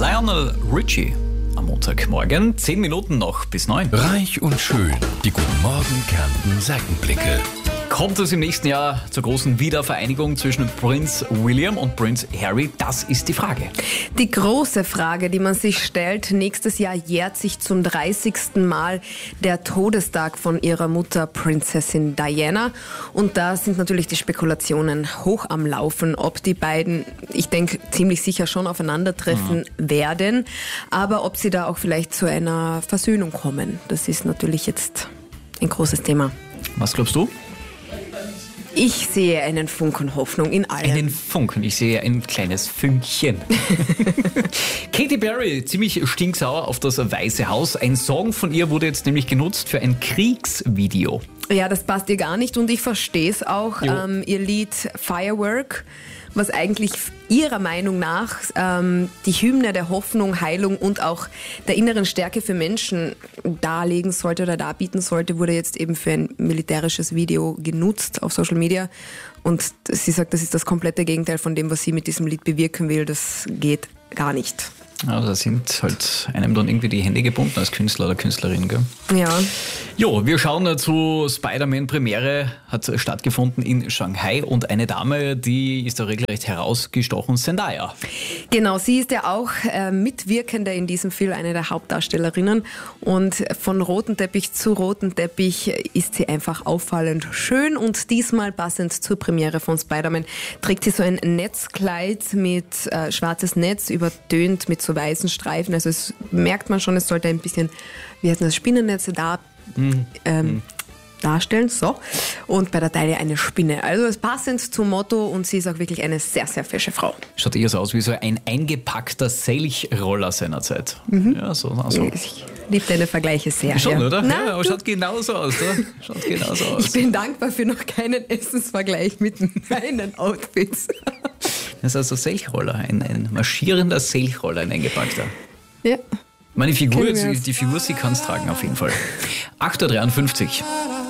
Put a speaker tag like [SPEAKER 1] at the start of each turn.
[SPEAKER 1] Lionel Richie am Montagmorgen. 10 Minuten noch bis 9.
[SPEAKER 2] Reich und schön. Die Guten Morgen Kärnten Seitenblicke.
[SPEAKER 1] Kommt es im nächsten Jahr zur großen Wiedervereinigung zwischen Prinz William und Prinz Harry? Das ist die Frage.
[SPEAKER 3] Die große Frage, die man sich stellt, nächstes Jahr jährt sich zum 30. Mal der Todestag von ihrer Mutter Prinzessin Diana. Und da sind natürlich die Spekulationen hoch am Laufen, ob die beiden, ich denke, ziemlich sicher schon aufeinandertreffen werden. Aber ob sie da auch vielleicht zu einer Versöhnung kommen, das ist natürlich jetzt ein großes Thema.
[SPEAKER 1] Was glaubst du?
[SPEAKER 3] Ich sehe einen Funken Hoffnung in allem.
[SPEAKER 1] Einen Funken, ich sehe ein kleines Fünkchen. Katy Perry, ziemlich stinksauer auf das Weiße Haus. Ein Song von ihr wurde jetzt nämlich genutzt für ein Kriegsvideo.
[SPEAKER 3] Ja, das passt ihr gar nicht und ich verstehe es auch. Ihr Lied Firework, was eigentlich ihrer Meinung nach die Hymne der Hoffnung, Heilung und auch der inneren Stärke für Menschen darlegen sollte oder darbieten sollte, wurde jetzt eben für ein militärisches Video genutzt auf Social Media. Und sie sagt, das ist das komplette Gegenteil von dem, was sie mit diesem Lied bewirken will. Das geht gar nicht.
[SPEAKER 1] Also da sind halt einem dann irgendwie die Hände gebunden als Künstler oder Künstlerin, gell?
[SPEAKER 3] Ja.
[SPEAKER 1] Jo, wir schauen zu Spider-Man-Premiere, hat stattgefunden in Shanghai und eine Dame, die ist da regelrecht herausgestochen, Zendaya.
[SPEAKER 3] Genau, sie ist ja auch Mitwirkende in diesem Film, eine der Hauptdarstellerinnen und von rotem Teppich zu rotem Teppich ist sie einfach auffallend schön und diesmal passend zur Premiere von Spider-Man trägt sie so ein Netzkleid mit schwarzes Netz, übertönt mit so weißen Streifen, also es merkt man schon, es sollte ein bisschen, wie heißt das, Spinnennetze darstellen. So. Und bei der Taille eine Spinne. Also es passend zum Motto und sie ist auch wirklich eine sehr, sehr fesche Frau.
[SPEAKER 1] Schaut eher so aus wie so ein eingepackter Selchroller seinerzeit. Ja, so.
[SPEAKER 3] Ich liebe deine Vergleiche sehr.
[SPEAKER 1] Schon,
[SPEAKER 3] ja.
[SPEAKER 1] oder?
[SPEAKER 3] Na,
[SPEAKER 1] ja, aber schaut genauso aus, oder? Schaut genauso aus.
[SPEAKER 3] Ich bin dankbar für noch keinen Essensvergleich mit meinen Outfits.
[SPEAKER 1] Das ist also Selchroller, ein marschierender Selchroller, ein eingepackter.
[SPEAKER 3] Ja.
[SPEAKER 1] Meine Figur,
[SPEAKER 3] Kennen wir
[SPEAKER 1] die Figur, sie kann es tragen auf jeden Fall. 8.53 Uhr.